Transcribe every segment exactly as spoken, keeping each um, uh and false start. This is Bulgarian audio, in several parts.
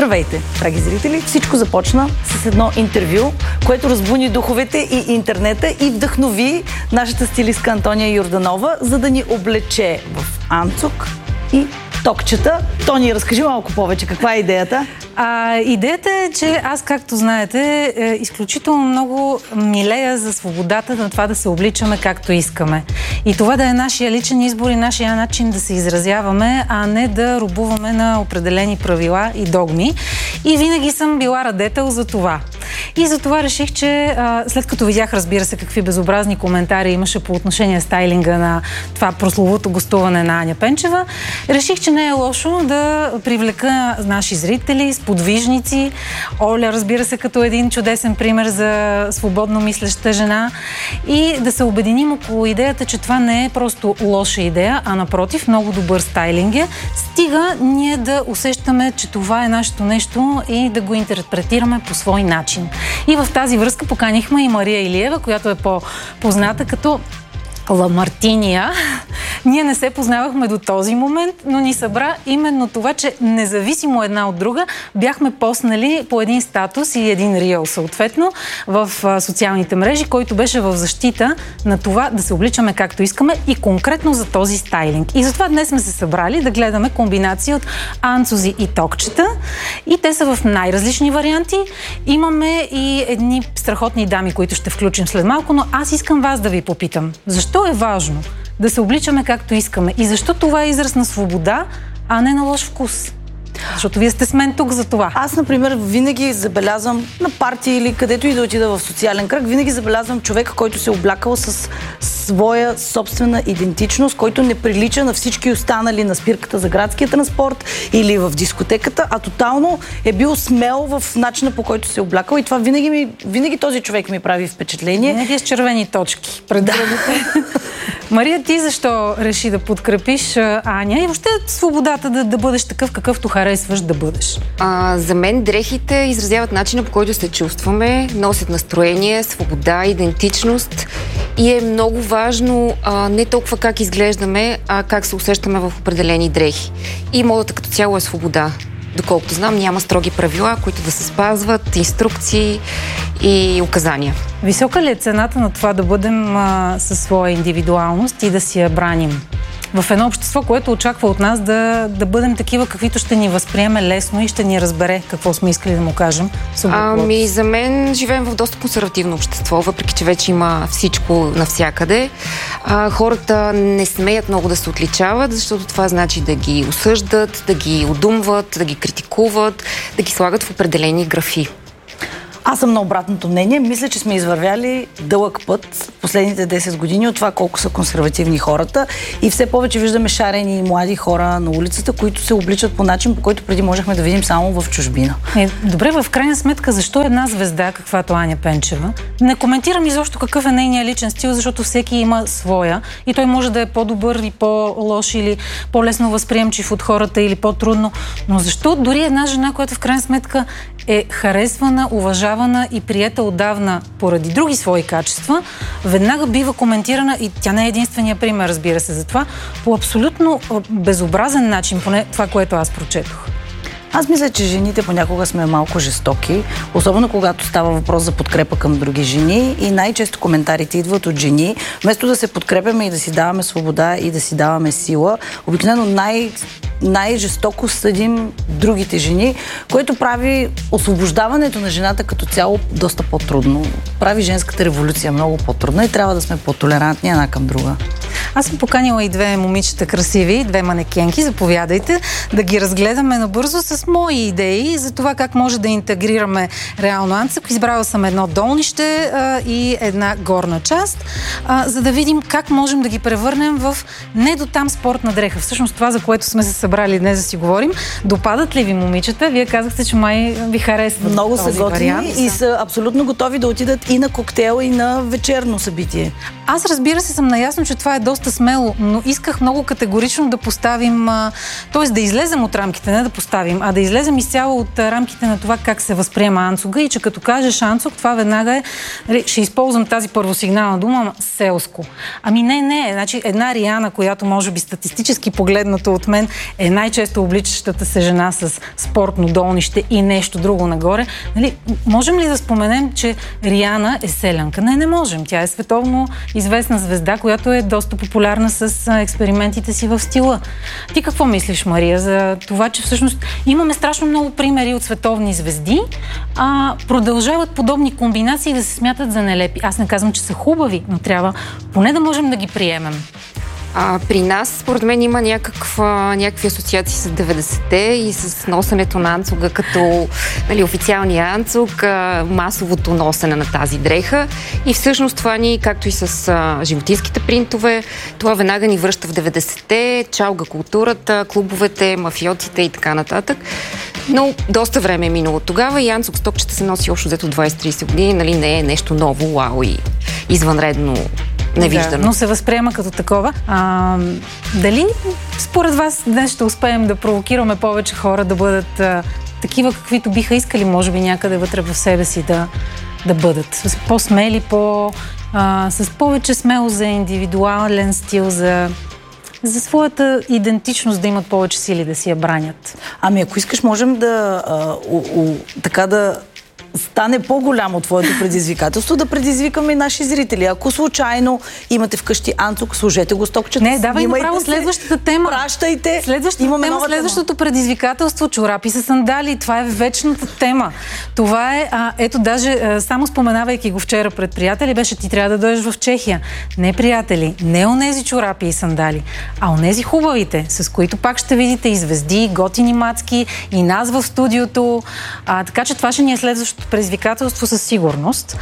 Здравейте, драги зрители! Всичко започна с едно интервю, което разбуни духовете и интернета и вдъхнови нашата стилистка Антония Йорданова, за да ни облече в анцук и токчета. Тони, разкажи малко повече. Каква е идеята? А, идеята е, че аз, както знаете, е, изключително много милея за свободата на това да се обличаме както искаме. И това да е нашия личен избор и нашия начин да се изразяваме, а не да робуваме на определени правила и догми. И винаги съм била радетел за това. И за това реших, че а, след като видях, разбира се, какви безобразни коментари имаше по отношение стайлинга на това прословото гостуване на Аня Пенчева, реших, че не е лошо да привлека наши зрители, сподвижници. Оля, разбира се, като един чудесен пример за свободно мислеща жена, и да се обединим около идеята, че това не е просто лоша идея, а напротив, много добър стайлинг е. Стига ние да усещаме, че това е нашето нещо и да го интерпретираме по свой начин. И в тази връзка поканихме и Мария Илиева, която е по-позната като Ламартиния. Ние не се познавахме до този момент, но ни събра именно това, че независимо една от друга бяхме поснали по един статус и един рил съответно в а, социалните мрежи, който беше в защита на това да се обличаме както искаме и конкретно за този стайлинг. И затова днес сме се събрали да гледаме комбинация от анцузи и токчета, и те са в най-различни варианти. Имаме и едни страхотни дами, които ще включим след малко, но аз искам вас да ви попитам. Защо е важно да се обличаме както искаме и защо това е израз на свобода, а не на лош вкус? Защото вие сте с мен тук за това. Аз, например, винаги забелязвам на партия или където и да отида в социален кръг, винаги забелязвам човек, който се е облякал с своя собствена идентичност, който не прилича на всички останали на спирката за градския транспорт или в дискотеката, а тотално е бил смел в начина, по който се е облякал, и това винаги, ми, винаги този човек ми прави впечатление. Винаги е с червени точки пред другите. Мария, ти защо реши да подкрепиш Аня и въобще свободата да, да бъдеш такъв, какъвто харесваш да бъдеш? А, за мен дрехите изразяват начина, по който се чувстваме, носят настроение, свобода, идентичност, и е много важно а, не толкова как изглеждаме, а как се усещаме в определени дрехи. И модата като цяло е свобода. Доколкото знам, няма строги правила, които да се спазват, инструкции и указания. Висока ли е цената на това да бъдем а, със своя индивидуалност и да си я браним? В едно общество, което очаква от нас да, да бъдем такива, каквито ще ни възприеме лесно и ще ни разбере какво сме искали да му кажем. Ами, за мен живеем в доста консервативно общество, въпреки че вече има всичко навсякъде. А, хората не смеят много да се отличават, защото това значи да ги осъждат, да ги одумват, да ги критикуват, да ги слагат в определени графи. Аз съм на обратното мнение. Мисля, че сме извървяли дълъг път последните десет години от това колко са консервативни хората, и все повече виждаме шарени и млади хора на улицата, които се обличат по начин, по който преди можехме да видим само в чужбина. Е, добре, в крайна сметка, защо една звезда, каквато Аня Пенчева? Не коментирам изобщо какъв е нейният личен стил, защото всеки има своя и той може да е по-добър и по-лош или по-лесно възприемчив от хората или по-трудно. Но защо дори една жена, която в крайна сметка е харесвана, уважавана и приета отдавна поради други свои качества, веднага бива коментирана, и тя не е единствения пример, разбира се, за това, по абсолютно безобразен начин, поне това, което аз прочетох. Аз мисля, че жените понякога сме малко жестоки, особено когато става въпрос за подкрепа към други жени, и най-често коментарите идват от жени. Вместо да се подкрепяме и да си даваме свобода и да си даваме сила, обикновено най- най-жестоко съдим другите жени, което прави освобождаването на жената като цяло доста по-трудно. Прави женската революция много по-трудна и трябва да сме по-толерантни една към друга. Аз съм поканила и две момичета красиви, две манекенки. Заповядайте да ги разгледаме набързо с мои идеи за това как може да интегрираме реално анцук. Избрала съм едно долнище а, и една горна част, а, за да видим как можем да ги превърнем в не до там спортна дреха. Всъщност това, за което сме се събрали днес да си говорим. Допадат ли ви, момичета? Вие казахте, че май ви харесват. Много са готини и са абсолютно готови да отидат и на коктейл, и на вечерно събитие. Аз, разбира се, съм наясно, че това е доста смело, но исках много категорично да поставим, т.е. да излезем от рамките, не да поставим, а да излезем изцяло от рамките на това как се възприема анцуга и че като кажеш анцуг, това веднага е, ще използвам тази първосигнална дума, селско. Ами не, не, значи една Риана, която може би статистически погледнато от мен е най-често обличащата се жена с спортно долнище и нещо друго нагоре. Нали, можем ли да споменем, че Риана е селянка? Не, не можем. Тя е световно известна звезда, която е доста популярна с експериментите си в стила. Ти какво мислиш, Мария, за това, че всъщност имаме страшно много примери от световни звезди, а продължават подобни комбинации да се смятат за нелепи? Аз не казвам, че са хубави, но трябва поне да можем да ги приемем. А, при нас, според мен, има някаква, някакви асоциации с деветдесетте и с носенето на анцуга като, нали, официалния анцуг, а, масовото носене на тази дреха. И всъщност това ни, както и с а, животинските принтове, това веднага ни връща в деветдесетте, чалга културата, клубовете, мафиотите и така нататък. Но доста време е минало тогава и анцуг с топчета се носи още взето двайсет-трийсет години, нали, не е нещо ново, вау и извънредно невиждано. Да, но се възприема като такова. А, дали според вас днес ще успеем да провокираме повече хора да бъдат а, такива, каквито биха искали, може би някъде вътре в себе си да, да бъдат? С по-смели, по, а, с повече смелост за индивидуален стил, за за своята идентичност да имат повече сили да си я бранят. Ами ако искаш, можем да а, у, у, така да стане по-голямо твоето предизвикателство, да предизвикаме и наши зрители. Ако случайно имате вкъщи анцуг, сложете го стокчета. Не, давай направо следващата тема. Пращайте. Следващата Имаме тема, следващото тема. Предизвикателство, чорапи с сандали. Това е вечната тема. Това е, а, ето даже, а, само споменавайки го вчера пред приятели, беше ти трябва да дойдеш в Чехия. Не, приятели, не онези чорапи и сандали, а онези хубавите, с които пак ще видите и звезди, и готини мацки, и нас в студиото. А, така че това ще ни е следващото предизвикателство със сигурност.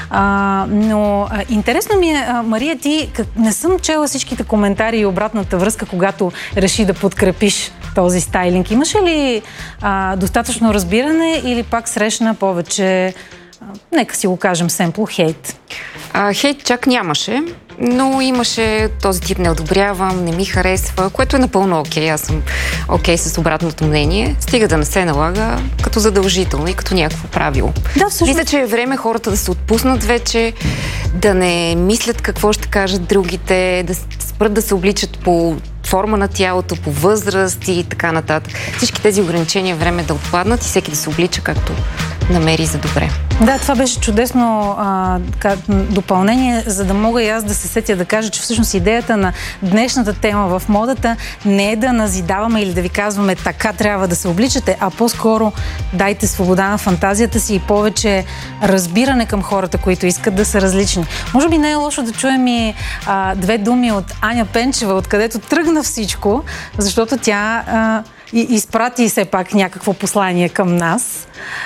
А, но а, интересно ми е, а, Мария, ти как, не съм чела всичките коментари и обратната връзка, когато реши да подкрепиш този стайлинг. Имаше ли а, достатъчно разбиране или пак срещна повече, а, нека си го кажем, семпл хейт? А, хейт чак нямаше, но имаше този тип не одобрявам, не ми харесва, което е напълно окей. Аз съм окей с обратното мнение. Стига да не се налага като задължително и като някакво правило. Да, всъщност. Мисля, че е време хората да се отпуснат вече, да не мислят какво ще кажат другите, да спрат да се обличат по форма на тялото, по възраст и така нататък. Всички тези ограничения време да отпаднат и всеки да се облича както намери за добре. Да, това беше чудесно а, така, допълнение, за да мога и аз да се сетя да кажа, че всъщност идеята на днешната тема в модата не е да назидаваме или да ви казваме така трябва да се обличате, а по-скоро дайте свобода на фантазията си и повече разбиране към хората, които искат да са различни. Може би не е лошо да чуем и а, две думи от Аня Пенчева, откъдето тръгна всичко, защото тя а, и изпрати все пак някакво послание към нас.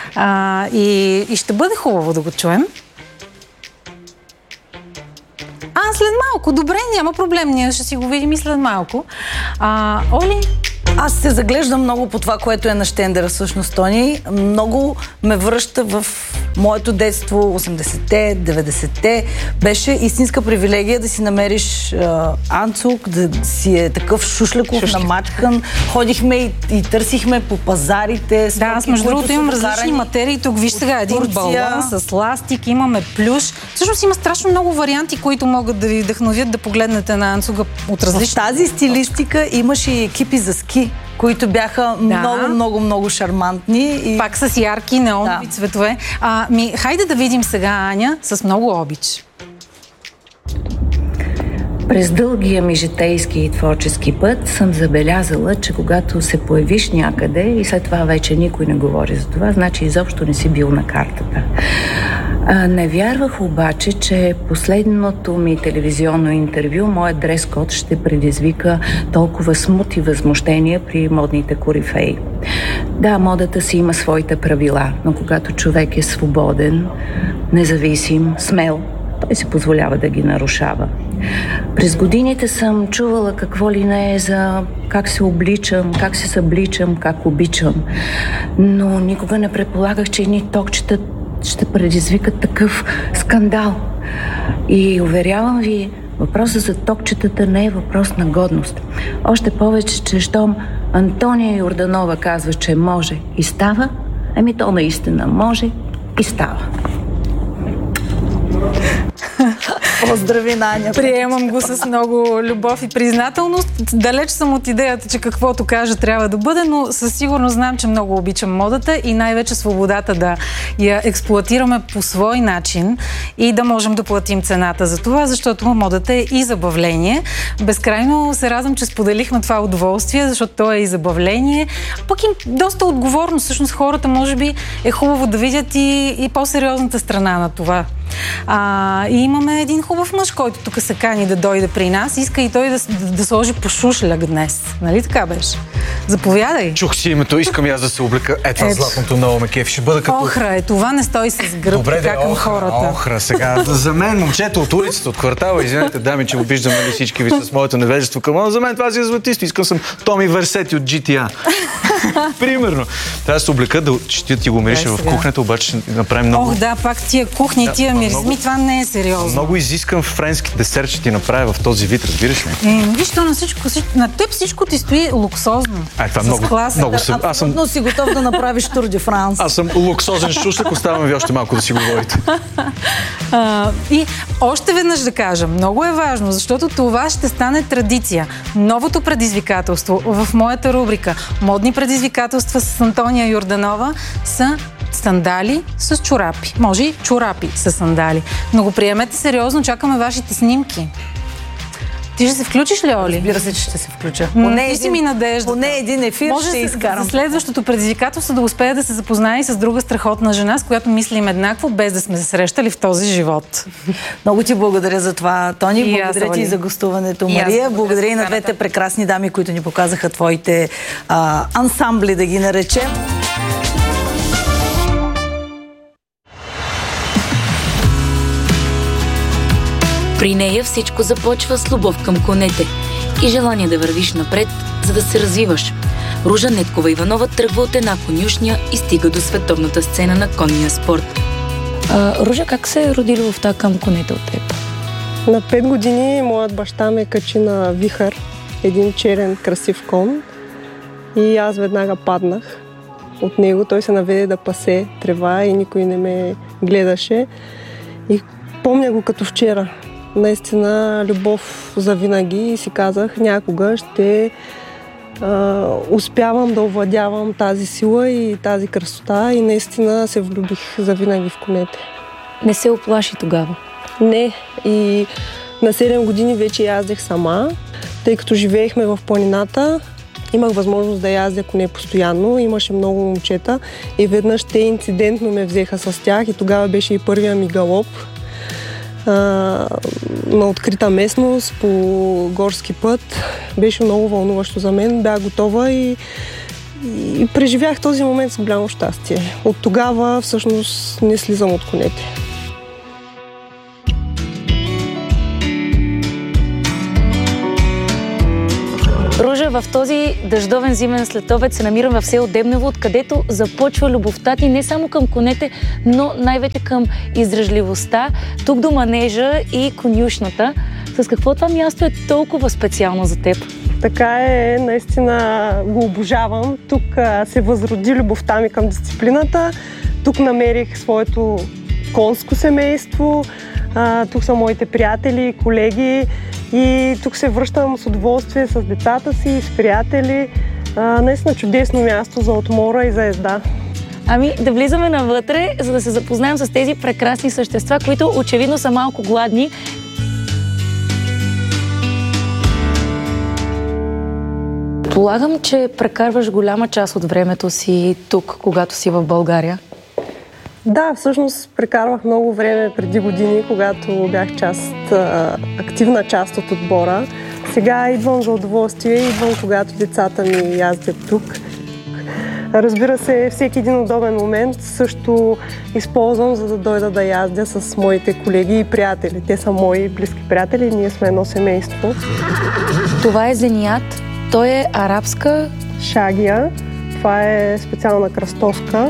А, и, и ще бъде хубаво да го чуем. А, след малко. Добре, няма проблем. Ние ще си го видим и след малко. А, Оли? Аз се заглеждам много по това, което е на щендера всъщност, Тони. Много ме връща в моето детство, осемдесетте, деветдесетте. Беше истинска привилегия да си намериш а, анцуг, да си е такъв шушлеков, Шушлик. намачкан. Ходихме и, и търсихме по пазарите. Да, аз между другото имам различни материи. Тук виж сега един балон с ластик, имаме плюш. Всъщност има страшно много варианти, които могат да ви вдъхновят да погледнете на анцуга от различни. В тази стилистика имаше и екипи за ски, които бяха да. много, много, много шармантни. И... Пак с ярки неонови да. цветове. А, ми, хайде да видим сега Аня с много обич. През дългия ми житейски и творчески път съм забелязала, че когато се появиш някъде и след това вече никой не говори за това, значи изобщо не си бил на картата. А, не вярвах обаче, че последното ми телевизионно интервю, моят дрес-код ще предизвика толкова смут и възмущение при модните корифеи. Да, модата си има своите правила, но когато човек е свободен, независим, смел, той си позволява да ги нарушава. През годините съм чувала какво ли не е за как се обличам, как се събличам, как обичам, но никога не предполагах, че едни токчета ще предизвикат такъв скандал. И уверявам ви, Въпросът за токчетата не е въпрос на годност. Още повече, че щом Антония Йорданова казва, че може и става, ами то наистина може и става. Поздрави, Наня. Приемам го с много любов и признателност. Далеч съм от идеята, че каквото кажа трябва да бъде, но със сигурност знам, че много обичам модата и най-вече свободата да я експлоатираме по свой начин и да можем да платим цената за това, защото модата е и забавление. Безкрайно се радвам, че споделихме това удоволствие, защото то е и забавление, пък и доста отговорно. Всъщност хората може би е хубаво да видят и, и по-сериозната страна на това. А, и имаме един хубав мъж, който тук се кани да дойде при нас. Иска и той да, да, да сложи по шушляк днес. Нали така беше? Заповядай. Чух си името, искам и аз да се облека. Е, това златното много ме кеф. Ще бъда като... Охра е, това не стои с гръб. Добре, така към охра, хората. Охра, сега. За мен, момчето от улицата, от квартала, извинете, дами, че обиждам нали всички ви с моето невежество към, но за мен това си е златисто. Искам съм Томи Версети от джи ти ей. Примерно. Трябва да се облека, да ще ти го мирише в кухнята, обаче ще направим много... Ох, да, пак тия кухни, тия миризми, това не е сериозно. Много изискам френски десерт ще ти направя в този вид, разбираш ли? Е, виж, то на всичко, всичко, на теб всичко ти стои луксозно. А, това много, много съм. Аз съм... Абсолютно си готов да направиш Тур де Франс. Аз съм луксозен шушлик, оставам ви още малко да си говорите. А, и още веднъж да кажа, много е важно, защото това ще стане традиция. Новото предизвикателство в моята рубрика Модни предизвикателства с Антония Йорданова са сандали с чорапи. Може и чорапи с сандали. Но го приемете сериозно, чакаме вашите снимки. Ти ще се включиш ли, Оли? Разбира се, че ще се включа. Поне един, си ми надежда. Поне един ефир може ще изкарам. За следващото предизвикателство да успея да се запознае и с друга страхотна жена, с която мислим еднакво, без да сме се срещали в този живот. Много ти благодаря за това, Тони. И благодаря аз, ти Оли. за гостуването, И Мария. аз, благодаря и на двете прекрасни дами, които ни показаха твоите а, ансамбли, да ги наречем. При нея всичко започва с любов към конете и желание да вървиш напред, за да се развиваш. Ружа Неткова-Иванова тръгва от една конюшня и стига до световната сцена на конния спорт. А, Ружа, как се е роди любовта към конете от теб? На пет години моят баща ме качи на вихър, един черен красив кон, и аз веднага паднах от него. Той се наведе да пасе трева и никой не ме гледаше. И помня го като вчера. Наистина любов за винаги и си казах, някога ще а, успявам да овладявам тази сила и тази красота, и наистина се влюбих за винаги в конете. Не се оплаши тогава? Не. И на седем години вече яздех сама, тъй като живеехме в планината. Имах възможност да яздя коне постоянно, имаше много момчета и веднъж те инцидентно ме взеха с тях и тогава беше и първия ми галоп а, на открита местност по горски път. Беше много вълнуващо за мен, бях готова и, и преживях този момент с голямо щастие. От тогава всъщност не слизам от конете. Ружа, в този дъждовен зимен следобед се намирам в село Дебнево, откъдето започва любовта ти не само към конете, но най-вече към издръжливостта, тук до манежа и конюшната. С какво това място е толкова специално за теб? Така е, наистина го обожавам. Тук а, се възроди любовта ми към дисциплината. Тук намерих своето конско семейство. А, тук са моите приятели, колеги. И тук се връщам с удоволствие с децата си, с приятели. А, наистина чудесно място за отмора и за езда. Ами да влизаме навътре, за да се запознаем с тези прекрасни същества, които очевидно са малко гладни. Полагам, че прекарваш голяма част от времето си тук, когато си в България. Да, всъщност прекарвах много време преди години, когато бях част, активна част от отбора. Сега идвам за удоволствие, идвам когато децата ми яздят тук. Разбира се, всеки един удобен момент също използвам, за да дойда да яздя с моите колеги и приятели. Те са мои близки приятели, ние сме едно семейство. Това е зеният. Той е арабска. Шагия. Това е специална кръстовка.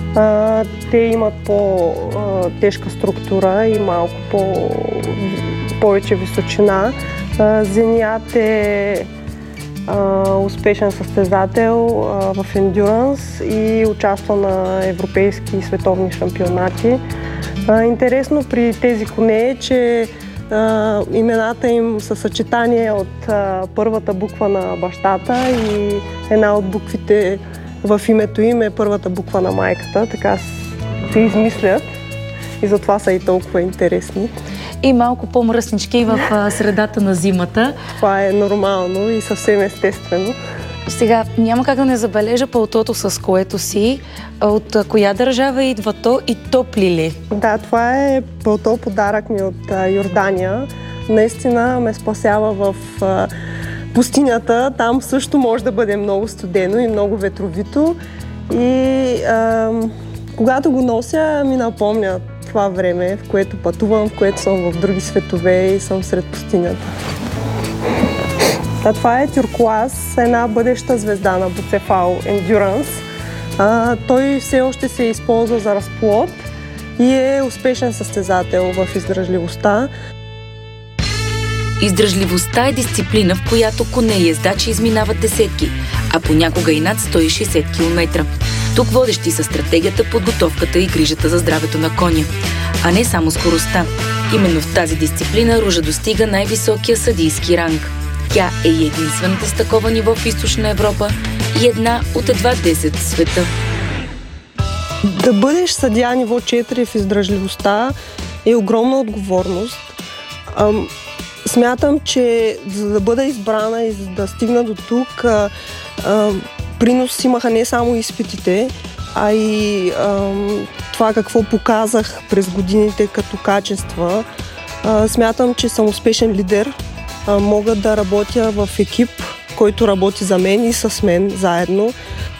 Те имат по-тежка структура и малко по повече височина. Зеният е успешен състезател в ендюранс и участва на европейски и световни шампионати. Интересно при тези коне е, че имената им са съчетание от първата буква на бащата и една от буквите в името им е първата буква на майката. Така се измислят и затова са и толкова интересни. И малко по-мръснички в средата на зимата. Това е нормално и съвсем естествено. Сега, няма как да не забележа пълтото, с което си. От коя държава идва то и топли ли? Да, това е пълто подарък ми от Йордания. Наистина ме спасява в пустинята. Там също може да бъде много студено и много ветровито. И а, когато го нося, ми напомня това време, в което пътувам, в което съм в други светове и съм сред пустинята. А това е тюркоаз, една бъдеща звезда на Буцефал Endurance. А, той все още се използва за разплод и е успешен състезател в издръжливостта. Издръжливостта е дисциплина, в която коне и ездачи изминават десетки, а понякога и над сто и шейсет километра. Тук водещи са стратегията, подготовката и грижата за здравето на коня, а не само скоростта. Именно в тази дисциплина Ружа достига най-високия съдийски ранг. Тя е единствената с такова ниво в Източна Европа и една от едва десет в света. Да бъдеш съдия ниво четири в издръжливостта е огромна отговорност. Ам, смятам, че за да бъда избрана и за да стигна до тук, а, а, принос имаха не само изпитите, а и а, това какво показах през годините като качества. А, смятам, че съм успешен лидер. А, мога да работя в екип, който работи за мен и с мен заедно.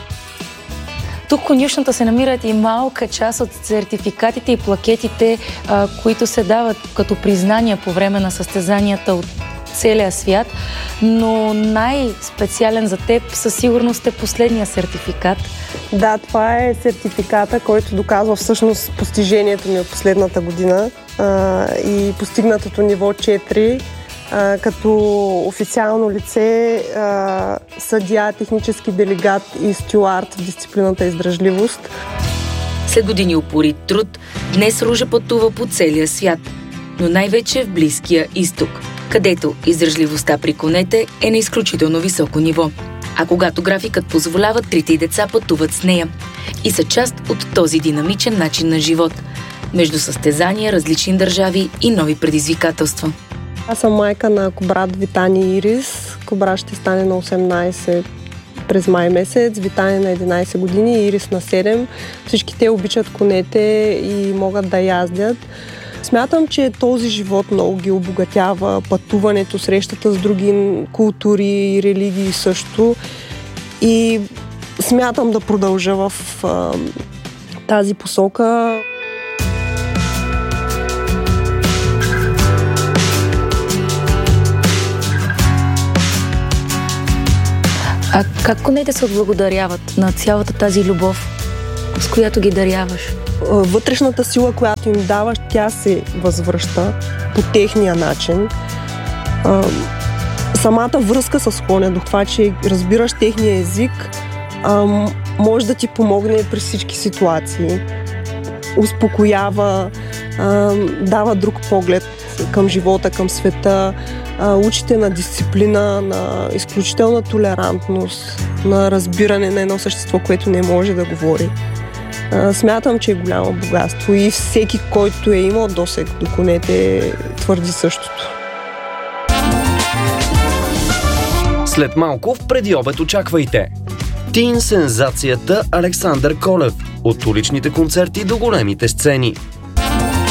Тук конюшната се намират и малка част от сертификатите и плакетите, а, които се дават като признания по време на състезанията от целия свят, но най-специален за теб със сигурност е последния сертификат. Да, това е сертификата, който доказва всъщност постижението ми от последната година а, и постигнатото ниво четири. А, като официално лице, а, съдия, технически делегат и стюард в дисциплината издръжливост. След години упорит труд, днес Ружа пътува по целия свят, но най-вече в Близкия изток, където издръжливостта при конете е на изключително високо ниво. А когато графикът позволява, трите й деца пътуват с нея и са част от този динамичен начин на живот, между състезания, различни държави и нови предизвикателства. Аз съм майка на кобрат Витани и Ирис. Кобра ще стане на осемнайсет през май месец, Витани на единайсет години и Ирис на седем. Всички те обичат конете и могат да яздят. Смятам, че този живот много ги обогатява, пътуването, срещата с други култури и религии също. И смятам да продължа в а, тази посока. А как конете се отблагодаряват на цялата тази любов, с която ги даряваш? Вътрешната сила, която им даваш, тя се възвръща по техния начин. Самата връзка с коня, до това, че разбираш техния език, може да ти помогне при всички ситуации. Успокоява, дава друг поглед към живота, към света, учите на дисциплина, на изключителна толерантност, на разбиране на едно същество, което не може да говори. Смятам, че е голямо богатство и всеки, който е имал досег до конете, твърди същото. След малко в предиобед очаквайте Тин сензацията Александър Колев, от уличните концерти до големите сцени.